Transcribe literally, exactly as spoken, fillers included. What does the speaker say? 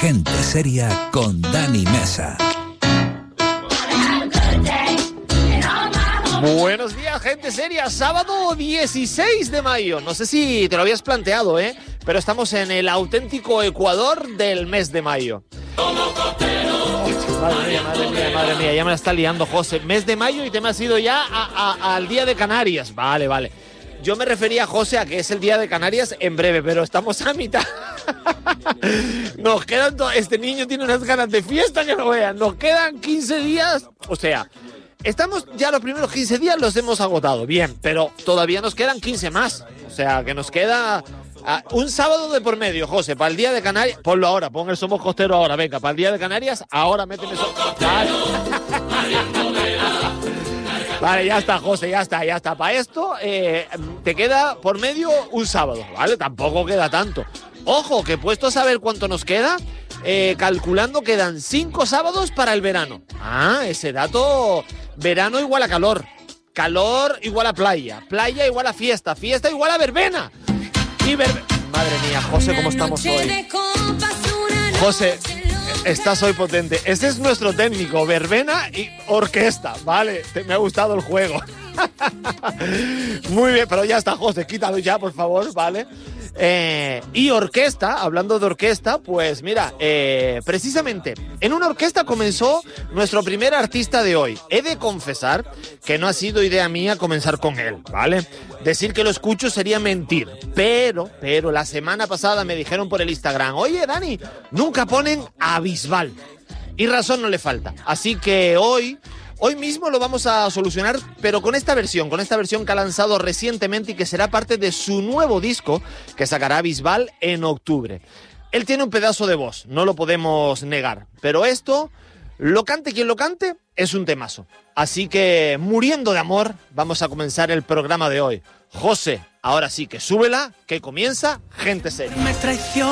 Gente Seria con Dani Mesa. Buenos días, gente seria. Sábado dieciséis de mayo. No sé si te lo habías planteado, ¿eh? Pero estamos en el auténtico Ecuador del mes de mayo. Oh, madre mía, madre mía, madre mía. Ya me la está liando, José. Mes de mayo y te me has ido ya a, a, al Día de Canarias. Vale, vale. Yo me refería, José, a que es el Día de Canarias en breve, pero estamos a mitad. Nos quedan... To- este niño tiene unas ganas de fiesta que no vean. Nos quedan quince días. O sea... Estamos ya los primeros quince días los hemos agotado, bien, pero todavía nos quedan quince más. O sea, que nos queda uh, un sábado de por medio, José, para el Día de Canarias. Ponlo ahora, pon el Somos Costero ahora, venga, para el Día de Canarias, ahora méteme eso. Vale. Vale, ya está, José, ya está, ya está. Para esto eh, te queda por medio un sábado, ¿vale? Tampoco queda tanto. Ojo, que puesto a saber cuánto nos queda... Eh, calculando quedan cinco sábados para el verano. Ah, ese dato. Verano igual a calor. Calor igual a playa. Playa igual a fiesta. Fiesta igual a verbena. Y verbe... Madre mía, José, ¿cómo estamos hoy? José, estás hoy potente. Ese es nuestro técnico. Verbena y orquesta. Vale, te, me ha gustado el juego. Muy bien, pero ya está, José. Quítalo ya, por favor, ¿vale? Eh, y orquesta, hablando de orquesta, pues mira, eh, precisamente en una orquesta comenzó nuestro primer artista de hoy. He de confesar que no ha sido idea mía comenzar con él, ¿vale? Decir que lo escucho sería mentir, pero, pero la semana pasada me dijeron por el Instagram, oye Dani, nunca ponen a Bisbal. Y razón no le falta, así que hoy... Hoy mismo lo vamos a solucionar, pero con esta versión, con esta versión que ha lanzado recientemente y que será parte de su nuevo disco que sacará Bisbal en octubre. Él tiene un pedazo de voz, no lo podemos negar, pero esto, lo cante quien lo cante, es un temazo. Así que, muriendo de amor, vamos a comenzar el programa de hoy. José, ahora sí que súbela, que comienza Gente Seria.